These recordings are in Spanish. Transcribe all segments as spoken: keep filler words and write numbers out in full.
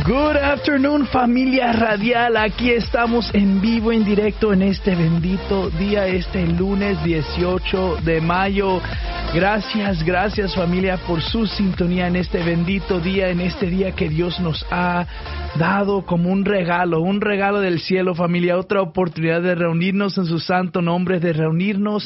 Good afternoon, familia radial. Aquí estamos en vivo, en directo, en este bendito día, este lunes dieciocho de mayo. Gracias, gracias familia por su sintonía en este bendito día, en este día que Dios nos ha dado como un regalo, un regalo del cielo, familia. Otra oportunidad de reunirnos en su santo nombre, de reunirnos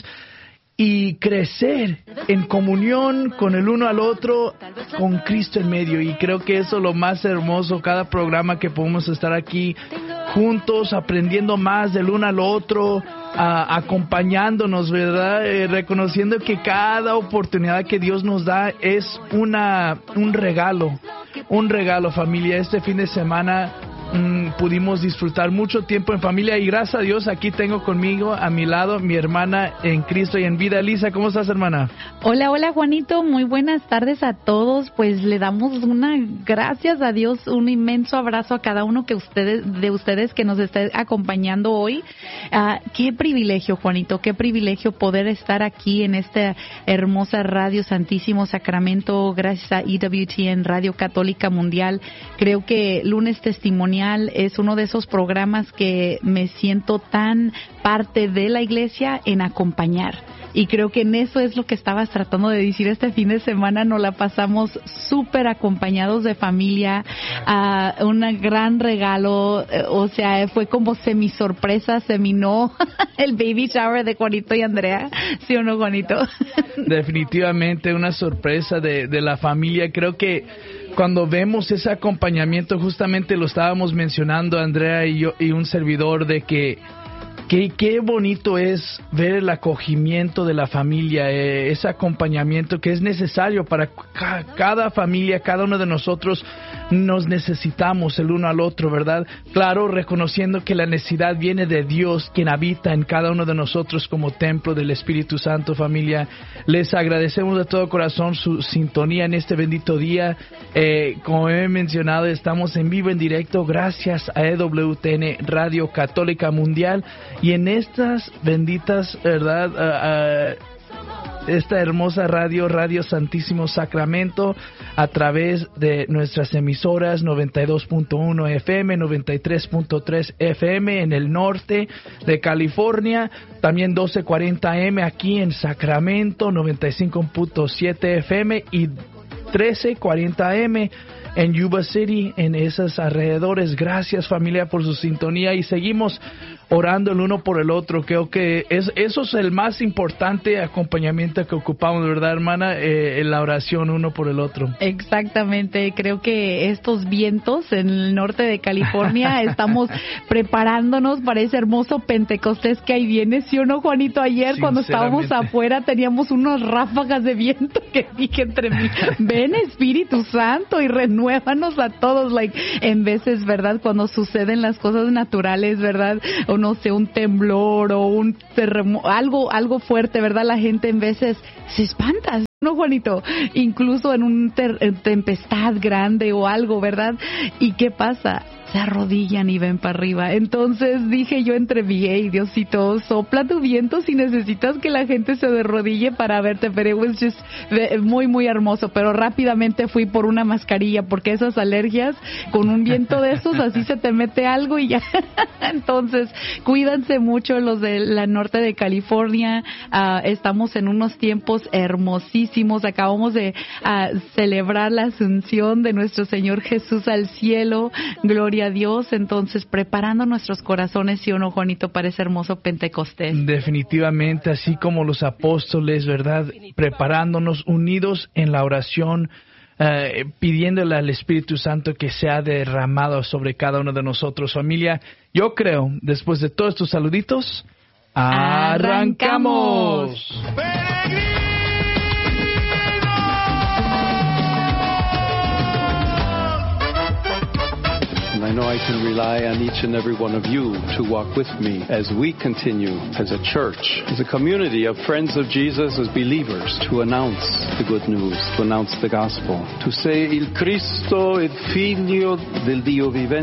y crecer en comunión con el uno al otro, con Cristo en medio. Y creo que eso es lo más hermoso, cada programa que podemos estar aquí juntos, aprendiendo más del uno al otro, a, acompañándonos, ¿verdad? Eh, reconociendo que cada oportunidad que Dios nos da es una un regalo, un regalo, familia. Este fin de semana Mm, pudimos disfrutar mucho tiempo en familia y gracias a Dios aquí tengo conmigo a mi lado mi hermana en Cristo y en vida. Lisa, ¿cómo estás, hermana? Hola, hola Juanito, muy buenas tardes a todos. Pues le damos una gracias a Dios, un inmenso abrazo a cada uno que ustedes de ustedes que nos esté acompañando hoy. Uh, qué privilegio, Juanito, qué privilegio poder estar aquí en esta hermosa Radio Santísimo Sacramento, gracias a E W T N Radio Católica Mundial. Creo que Lunes Testimonial es uno de esos programas que me siento tan parte de la iglesia en acompañar. Y creo que en eso es lo que estabas tratando de decir este fin de semana. Nos la pasamos súper acompañados de familia, uh, un gran regalo, o sea, fue como semi sorpresa, semi no, el baby shower de Juanito y Andrea, ¿sí o no, Juanito? Definitivamente una sorpresa de, de la familia. Creo que cuando vemos ese acompañamiento, justamente lo estábamos mencionando Andrea y yo y un servidor, de que Qué, qué bonito es ver el acogimiento de la familia, eh, ese acompañamiento que es necesario para ca- cada familia, cada uno de nosotros nos necesitamos el uno al otro, ¿verdad? Claro, reconociendo que la necesidad viene de Dios, quien habita en cada uno de nosotros como templo del Espíritu Santo, familia. Les agradecemos de todo corazón su sintonía en este bendito día. Eh, como he mencionado, estamos en vivo, en directo, gracias a E W T N Radio Católica Mundial. Y en estas benditas, ¿verdad? Uh, uh, esta hermosa radio, Radio Santísimo Sacramento, a través de nuestras emisoras noventa y dos punto uno F M, noventa y tres punto tres F M en el norte de California, también doce cuarenta A M aquí en Sacramento, noventa y cinco punto siete F M y trece cuarenta A M en Yuba City, en esos alrededores. Gracias familia por su sintonía y seguimos orando el uno por el otro. Creo que es, eso es el más importante acompañamiento que ocupamos, ¿verdad, hermana? Eh, en la oración uno por el otro. Exactamente, creo que estos vientos en el norte de California estamos preparándonos para ese hermoso Pentecostés que ahí viene, ¿sí o no, Juanito? Ayer cuando estábamos afuera teníamos unas ráfagas de viento que dije entre mí, ven Espíritu Santo y renuévanos a todos, like, en veces, ¿verdad? Cuando suceden las cosas naturales, ¿verdad? O no sé, un temblor o un terremoto, algo, algo fuerte, ¿verdad? La gente en veces se espanta, ¿no, Juanito? Incluso en una ter- tempestad grande o algo, ¿verdad? ¿Y qué pasa? Se arrodillan y ven para arriba. Entonces dije yo entre mí, hey, Diosito, sopla tu viento si necesitas que la gente se derrodille para verte, pero it was just muy, muy hermoso. Pero rápidamente fui por una mascarilla, porque esas alergias, con un viento de esos, así se te mete algo y ya. Entonces, cuídense mucho los de la norte de California. Uh, estamos en unos tiempos hermosísimos. Acabamos de uh, celebrar la asunción de nuestro Señor Jesús al cielo. Gloria a Dios. Entonces, preparando nuestros corazones, ¿sí o no, Juanito, para ese hermoso Pentecostés? Definitivamente, así como los apóstoles, ¿verdad? Preparándonos, unidos en la oración, uh, pidiéndole al Espíritu Santo que sea derramado sobre cada uno de nosotros. Familia, yo creo, después de todos estos saluditos, ¡arrancamos! ¡Arrancamos! I know I can rely on each and every one of you to walk with me as we continue as a church, as a community of friends of Jesus, as believers, to announce the good news, to announce the gospel, to say il Cristo, il Figlio del Dio vivente.